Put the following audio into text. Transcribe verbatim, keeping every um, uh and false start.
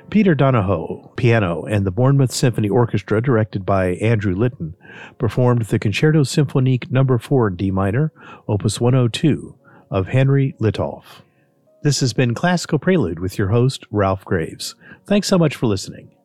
Peter Donahoe, piano, and the Bournemouth Symphony Orchestra, directed by Andrew Litton, performed the Concerto Symphonique number four in D minor, opus one oh two, of Henry Littolff. This has been Classical Prelude with your host, Ralph Graves. Thanks so much for listening.